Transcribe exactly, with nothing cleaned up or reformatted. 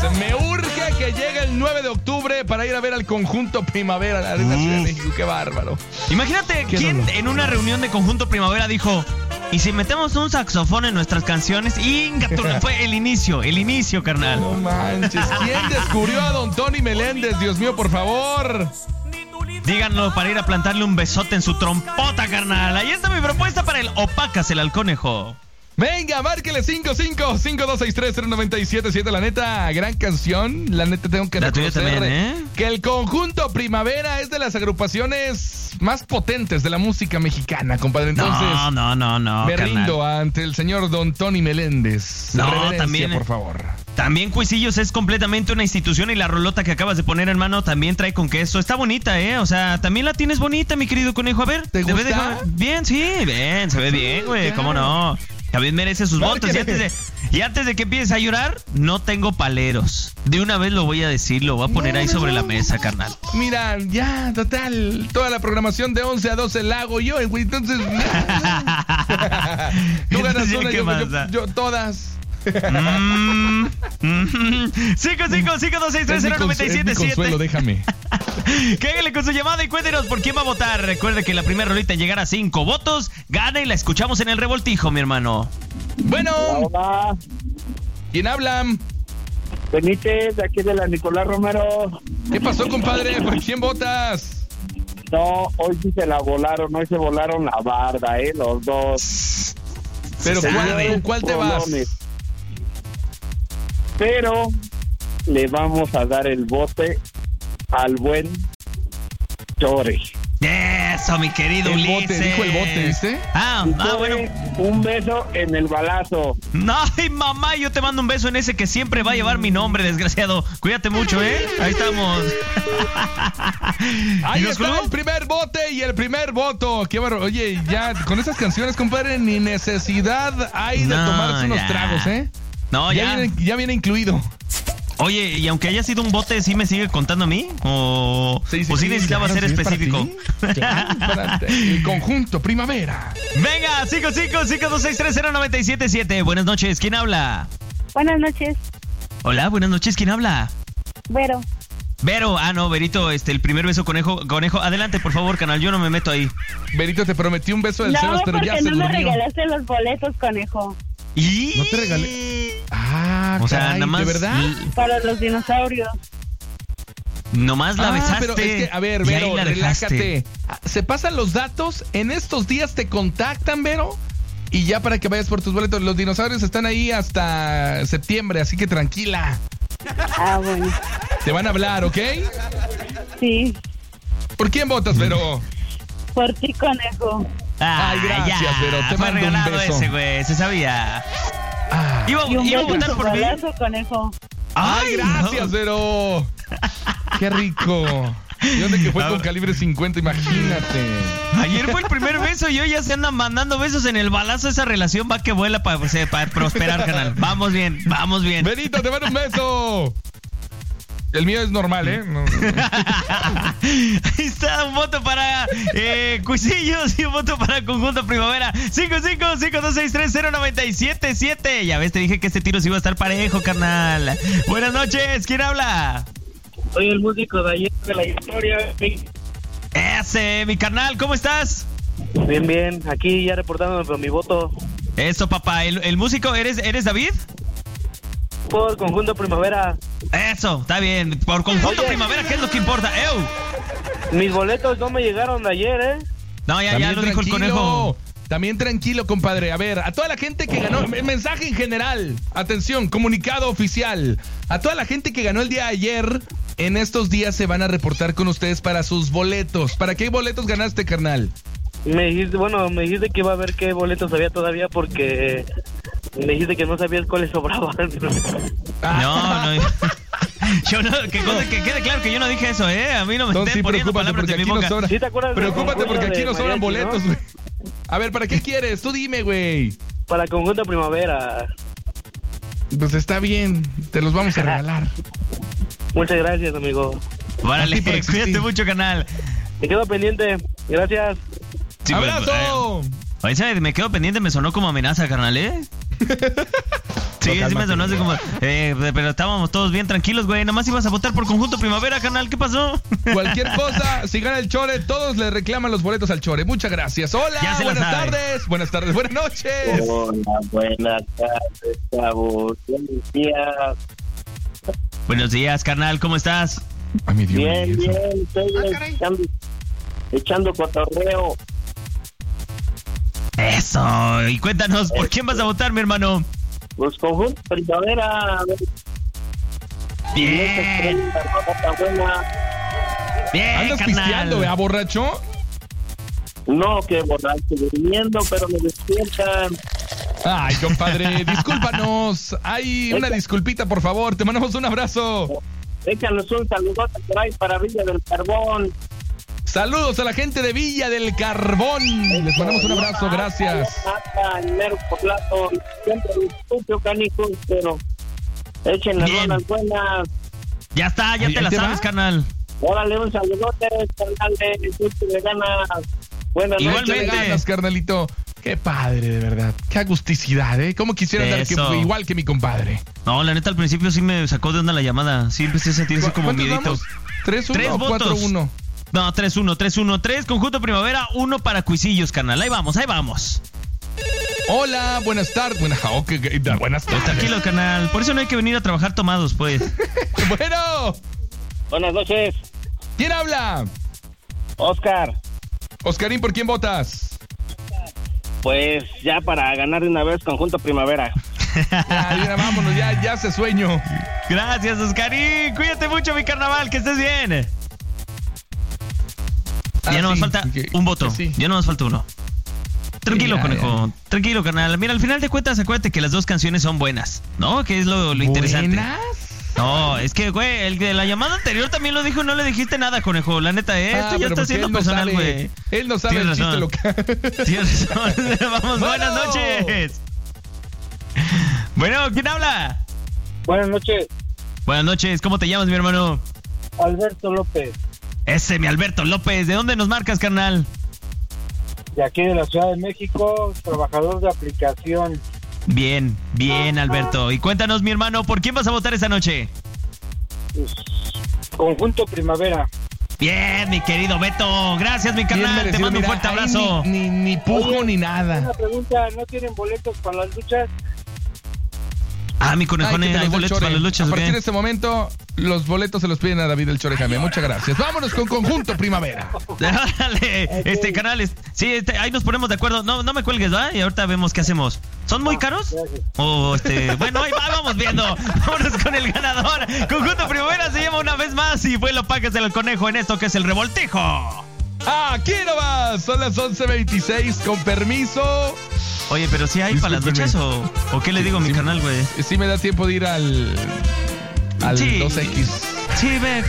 Me urge que llegue el nueve de octubre para ir a ver al Conjunto Primavera a la Arena Ciudad de México. Qué bárbaro. Imagínate Qué quién dolor. en una reunión de Conjunto Primavera dijo: ¿y si metemos un saxofón en nuestras canciones? Inga, tú, fue el inicio, el inicio, carnal. No manches. ¿Quién descubrió a don Tony Meléndez? Dios mío, por favor. Díganlo para ir a plantarle un besote en su trompota, carnal. Ahí está mi propuesta para el Opacas, el halconejo. Venga, márquele cinco cinco cinco dos seis tres cero nueve siete siete. La neta, gran canción. La neta, tengo que La tuya reconocer también, ¿eh? que el Conjunto Primavera es de las agrupaciones más potentes de la música mexicana, compadre. Entonces, no, no, no, no, me carnal. rindo ante el señor don Tony Meléndez. No, Reverencia, también, por favor. También Cuisillos es completamente una institución y la rolota que acabas de poner, hermano, también trae con queso. Está bonita, ¿eh? O sea, también la tienes bonita, mi querido conejo. A ver, ¿te ve gusta? de- Bien, sí, bien, se ve bien, güey. Claro. ¿Cómo no? También merece sus Claro votos. que- Y antes, de, y antes de que empieces a llorar, no tengo paleros. De una vez lo voy a decir, lo voy a poner No, ahí no, sobre no. la mesa, carnal. Mira, ya, total, toda la programación de once a doce la hago yo, güey. Entonces, tú ganas Entonces, una, ¿qué yo, más yo, da? yo todas. Mm, mm. cinco cinco cinco dos seis tres Es mi cero nueve consu- es mi siete consuelo, siete. déjame. Cáguele con su llamada y cuéntenos por quién va a votar. Recuerde que la primera rolita en llegar a cinco votos gana y la escuchamos en el revoltijo, mi hermano. Bueno, Hola, ¿quién habla? Benítez, de aquí de la Nicolás Romero. ¿Qué pasó, compadre? ¿Por quién votas? No, hoy sí se la volaron, hoy se volaron la barda, ¿eh? Los dos. Pero Se ¿cuál, sabe. ¿con cuál te vas? Bolones. Pero le vamos a dar el bote al buen Chore. Eso, mi querido El Ulises. bote, dijo el bote, ¿viste? Ah, Y ah, Chore, bueno. un beso en el balazo. Ay, mamá, yo te mando un beso en ese que siempre va a llevar mi nombre, desgraciado. Cuídate mucho, ¿eh? Ahí estamos. Ahí ¿Y nos está colgó? el primer bote y el primer voto. Qué barro. Oye, ya con esas canciones, compadre, ni necesidad hay de No, tomarse unos ya. tragos, ¿eh? No, ya. Viene, ya viene incluido. Oye, y aunque haya sido un bote, ¿sí me sigue contando a mí? ¿O sí, o sí necesitaba claro, ser sí, es para específico? ti. Claro, para el Conjunto Primavera. Venga, cinco cinco cinco dos seis tres cero nueve siete siete. Buenas noches, ¿quién habla? Buenas noches, Hola, buenas noches, ¿quién habla? Vero. Vero, ah no, Verito, este, el primer beso conejo, conejo, adelante por favor, canal, yo no me meto ahí. Berito, te prometí un beso del No, Sebas, pero porque ya se no me durmió. regalaste los boletos, conejo, Y... No te regalé. Ah, O sea, caray, nada más... ¿de verdad? l- para los dinosaurios. Nomás la Ah, besaste. pero es que, a ver, y ahí Vero, la dejaste. relájate. Se pasan los datos, en estos días te contactan, Vero, y ya para que vayas por tus boletos. Los dinosaurios están ahí hasta septiembre, así que tranquila. Ah, bueno, Te van a hablar, ¿ok? sí, ¿Por quién votas, Vero? por ti, conejo. Ah, Ay, gracias, ya, Vero, te fue mando un regalado beso. ese, güey, se sabía. Ah. Iba, Y un iba a beso en votar tu por mí. balazo, conejo. Ay, gracias, no. Vero. Qué rico. ¿Y dónde que fue A con ver. calibre cincuenta? Imagínate. Ayer fue el primer beso y hoy ya se andan mandando besos en el balazo. Esa relación va que vuela para prosperar, canal. Vamos bien, vamos bien. Benito, te mando un beso. El mío es normal, ¿eh? No, no, no. Ahí está, un voto para eh, Cuisillos y un voto para Conjunto Primavera. cinco cinco cinco dos seis tres cero nueve siete siete. Ya ves, te dije que este tiro sí iba a estar parejo, carnal. Buenas noches, ¿quién habla? Soy el músico de ayer de la historia. Ese, mi carnal, ¿cómo estás? Bien, bien, aquí ya reportándome por mi voto Eso, papá, el, el músico, ¿eres, ¿eres David? por Conjunto Primavera. Eso, está bien. Por Conjunto Oye. Primavera, ¿qué es lo que importa? ¡Ew! Mis boletos no me llegaron de ayer, ¿eh? No, ya, ya lo dijo el conejo. También tranquilo, compadre. A ver, a toda la gente que ganó, m- mensaje en general. Atención, comunicado oficial. A toda la gente que ganó el día de ayer, en estos días se van a reportar con ustedes para sus boletos. ¿Para qué boletos ganaste, carnal? Me dijiste, bueno, me dijiste que iba a ver qué boletos había todavía porque me dijiste que no sabías cuáles sobraban. No, no. Yo no, que, cosa- que quede claro que yo no dije eso, ¿eh? A mí no me No, estén sí, poniendo preocúpate palabras porque de mi aquí no boca. sobra. ¿Sí te acuerdas del Preocúpate concurso porque aquí de no sobran mariachi, boletos, no? güey. A ver, ¿para qué quieres? Tú dime, güey. Para Conjunto Primavera. Pues está bien, te los vamos a regalar. Muchas gracias, amigo. Vale, A ti por existir. cuídate mucho, canal. Me quedo pendiente. Gracias. Sí, pues, ¡Abrazo! eh, oye, ¿sabes? Me quedo pendiente, me sonó como amenaza, carnal, ¿eh? Sí, No, así me cálmate. sonó así como, eh, pero estábamos todos bien tranquilos, güey. Nada más ibas a votar por Conjunto Primavera, canal. ¿Qué pasó? Cualquier cosa, si gana el Chore, todos le reclaman los boletos al Chore. Muchas gracias. Hola, Ya se la buenas sabe. tardes. Buenas tardes, buenas noches. Hola, buenas tardes, chavos. Buenos días. Buenos días, carnal. ¿Cómo estás? Ay, mi Dios Bien, mío. bien, estoy echando, echando cotorreo. Eso. Y cuéntanos, ¿por quién vas a votar, mi hermano? Pues Conjunto Primavera, a ver, Bien. Bien, ¿Andas carnal. pisteando, vea, borracho? no, que borracho durmiendo, pero me despiertan. Ay, compadre, discúlpanos. Hay una disculpita, por favor. Te mandamos un abrazo. Échanos un saludote por ahí para Villa del Carbón. Saludos a la gente de Villa del Carbón. Les mandamos un abrazo, gracias. Mata, el mero poblado, siempre discutio, canijos, pero échenle Bien. rolas buenas. Ya está, ya Ahí- te ahí la te sabes, va. carnal. Órale, un saludote, carnal de Justo le gana. Buenas Igualmente. noches. Échale ganas, carnalito. Qué padre, de verdad. Qué agusticidad, ¿eh? ¿Cómo quisiera andar que- Eso. igual que mi compadre? No, la neta, al principio sí me sacó de onda la llamada. Sí empecé a sentir así como ¿Cuántos miedito. vamos? ¿tres uno Tres o votos. cuatro uno? No, tres uno, tres uno, tres Conjunto Primavera, uno para Cuisillos, carnal. Ahí vamos, ahí vamos. Hola, buenas tardes. Buenas, oh, que- que- buenas Pues tardes. tranquilo, canal. Por eso no hay que venir a trabajar tomados, pues. Bueno, Buenas noches, ¿quién habla? Oscar. Oscarín, ¿por quién votas? Pues ya para ganar de una vez Conjunto Primavera. Ya, mira, vámonos, ya, ya se sueño. Gracias, Oscarín. Cuídate mucho, mi carnaval, que estés bien. Ah, ya no nos sí, falta que- un voto. que sí. Ya no nos falta uno. Tranquilo, ya, conejo. Tranquilo, carnal. Mira, al final de cuentas, acuérdate que las dos canciones son buenas, ¿no? Que es lo, lo interesante. ¿Buenas? No, es que, güey, el de la llamada anterior también lo dijo y no le dijiste nada, conejo. La neta, ¿eh? Ah, Esto ya pero está porque siendo él no personal, sabe- güey. Él no sabe el Tienes chiste razón. local. Tienes razón. Vamos, buenas Bueno. noches. Bueno, ¿quién habla? Buenas noches, Buenas noches, ¿cómo te llamas, mi hermano? Alberto López, Ese, mi Alberto López. ¿De dónde nos marcas, carnal? de aquí de la Ciudad de México, trabajador de aplicación. Bien, bien, Alberto. Y cuéntanos, mi hermano, ¿por quién vas a votar esta noche? Pues, Conjunto Primavera. Bien, mi querido Beto. Gracias, mi Bien carnal. Te merecido, mando un mira, fuerte ahí abrazo. Ni, ni, ni pujo Oye, ni nada. Una pregunta, ¿no tienen boletos para las luchas? Ah, mi Ay, conejón, que te hay los dé el boletos Chore. para las luchas, A ¿o partir qué? de este momento, los boletos se los piden a David el Chore Jaime. Muchas gracias. Vámonos con Conjunto Primavera. Dale, este canal, es- sí, este, ahí nos ponemos de acuerdo. No, no me cuelgues, ¿va? Y ahorita vemos qué hacemos. ¿Son muy caros? O este, bueno, ahí va, vamos viendo. Vámonos con el ganador. Conjunto Primavera se lleva una vez más y fue lo pagues del conejo en esto que es el revoltijo. Aquí nomás. Son las once veintiséis. Con permiso. Oye, pero si hay para las Discúlpenme. luchas o, o qué le digo a mi Sí, canal, güey. Sí me da tiempo de ir al, al Sí. dos equis. Sí, ve,